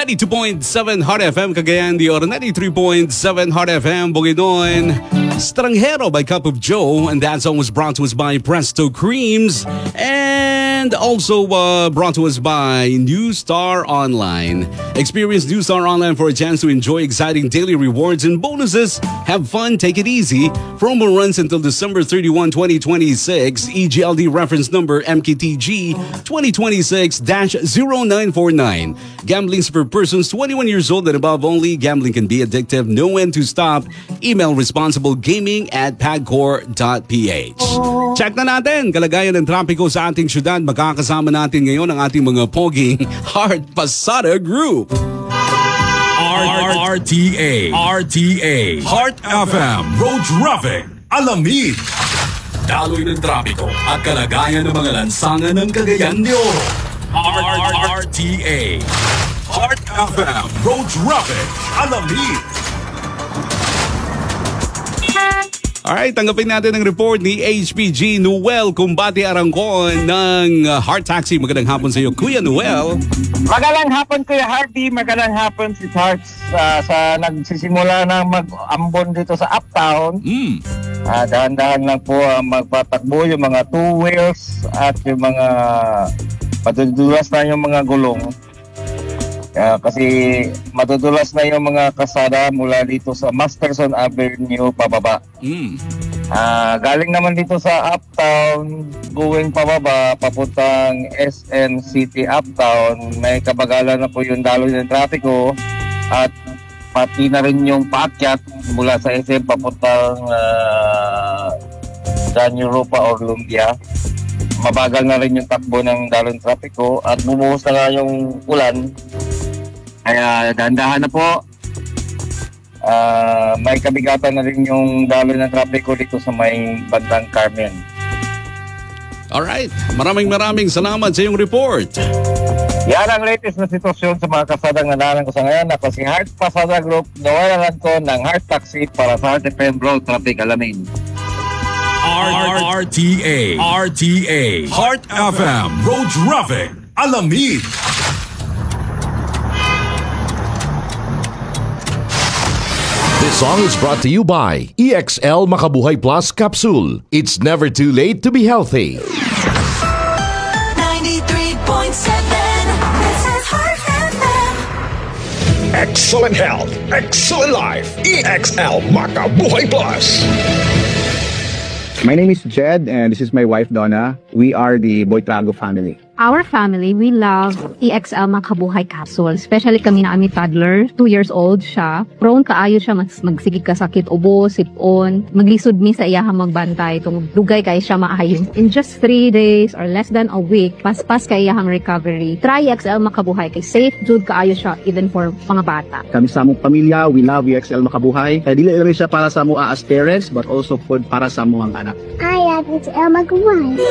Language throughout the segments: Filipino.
92.7 Hot FM Cagayan de Oro, 93.7 Hot FM Bukidnon. Stranghero by Cup of Joe, and that song was brought to us by Presto Creams, and also brought to us by New Star Online. Experience New Star Online for a chance to enjoy exciting daily rewards and bonuses. Have fun, take it easy. Promo runs until December 31, 2026. EGLD reference number MKTG 2026-0949. Gambling's for persons 21 years old and above only. Gambling can be addictive. Know when to stop. Email responsiblegaming@pagcor.ph. Check na natin kalagayan ng trapiko sa ating syudad. Makakasama natin ngayon ang ating mga poging Heart Pasada Group. RTA Heart FM Road Traffic Alamid. Daloy ng trapiko at kalagayan ng mga lansangan ng Cagayan de Oro. RTA Heart FM Road Traffic Alamid. Alright, tanggapin natin ang report ni HPG Noel Combate Arangcon ng Heart Taxi. Magandang hapon sa iyo, Kuya Noel. Magandang hapon, Kuya Harvey. Magandang hapon si Hearts sa nagsisimula na mag-ambon dito sa Uptown. Dahan-dahan lang po magpatakbo yung mga two wheels at yung mga matudulas na yung mga gulong. Kasi matudulas na yung mga kasada mula dito sa Masterson Avenue pababa. Galing naman dito sa Uptown, going pababa, papuntang SM City Uptown. May kabagalan na po yung daloy ng trapiko at pati na rin yung paakyat mula sa SM papuntang San Europa or Lumbia. Mabagal na rin yung takbo ng daloy ng trapiko at bumuhos na nga yung ulan. Kaya dahan-dahan na po. May kabigatan na rin yung daloy ng trapiko dito sa may bandang Carmen. Alright, maraming salamat sa iyong report. Yan ang latest na sitwasyon sa mga kasadang nanalan ko sa ngayon. Ako si Heart Pasada Group, nawalan ko ng Heart Taxi para sa Heart FM Road Traffic Alamin. RTA Heart FM Road Traffic Alamid. This song is brought to you by EXL Makabuhay Plus Capsule. It's never too late to be healthy. 93.7 This is Heart FM. Excellent health, excellent life. EXL Makabuhay Plus. My name is Jed and this is my wife Donna. We are the Boytrago family. Our family, we love EXL Makabuhay Capsule. Especially kami na aming toddler, 2 years old siya. Prone kaayo siya magsigig ka sakit ubo, sipon. Maglisod mi sa iyahang magbantay. Itong dugay kay siya maayon. In just 3 days or less than a week, paspas kay iyahang recovery. Try EXL Makabuhay kay safe jud kaayo siya even for mga bata. Kami sa among pamilya, we love EXL Makabuhay. Dili lang siya para sa mga as parents but also food para sa mga anak. I love EXL Makabuhay.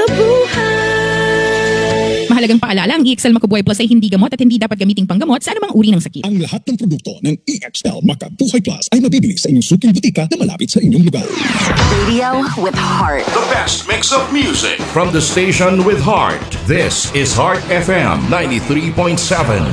Mahalagang paalala, ang EXL Makabuhay Plus ay hindi gamot at hindi dapat gamiting panggamot sa anumang uri ng sakit. Ang lahat ng produkto ng EXL Makabuhay Plus ay mabibili sa inyong suking butika na malapit sa inyong lugar. Radio with heart. The best mix of music From the station with heart, this is Heart FM 93.7.